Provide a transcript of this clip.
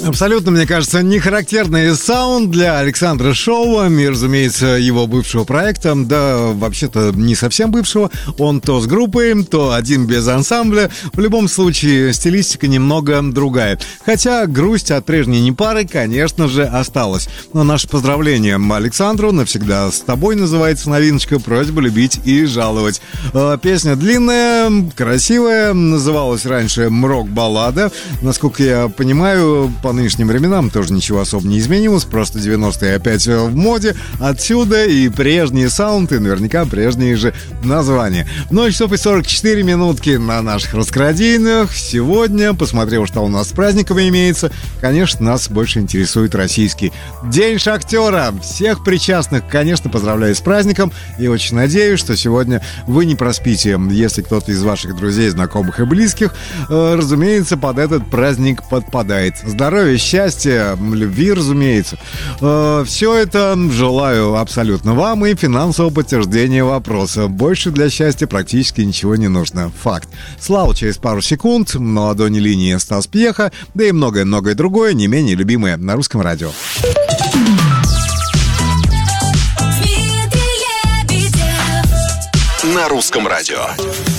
Абсолютно, мне кажется, не характерный саунд для Александра Шоуа и, разумеется, его бывшего проекта. Да, вообще-то не совсем бывшего. Он то с группой, то один без ансамбля. В любом случае, стилистика немного другая. Хотя грусть от прежней непары, конечно же, осталась. Но наше поздравление Александру. Навсегда с тобой называется новиночка. Просьба любить и жаловать. Песня длинная, красивая. Называлась раньше «Рок-баллада». Насколько я понимаю, по нынешним временам тоже ничего особо не изменилось. Просто 90-е опять в моде. Отсюда и прежний саунд, и наверняка прежние же названия. 0 часов и 44 минутки на наших раскрадийных. Сегодня, посмотрел, что у нас с праздниками имеется, конечно, нас больше интересует российский День шахтера. Всех причастных, конечно, поздравляю с праздником. И очень надеюсь, что сегодня вы не проспите, если кто-то из ваших друзей, знакомых и близких, разумеется, под этот праздник подпадает. Здоровья, счастья, любви, разумеется. Все это желаю абсолютно вам и финансового подтверждения вопроса. Больше для счастья практически ничего не нужно. Факт. Слава через пару секунд, на ладони линии Стас Пьеха, да и многое-многое другое, не менее любимое на русском радио. На русском радио.